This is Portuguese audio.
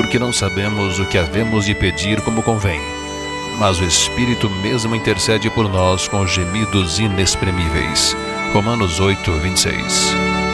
porque não sabemos o que havemos de pedir como convém, mas o Espírito mesmo intercede por nós com gemidos inexprimíveis. Romanos 8, 26.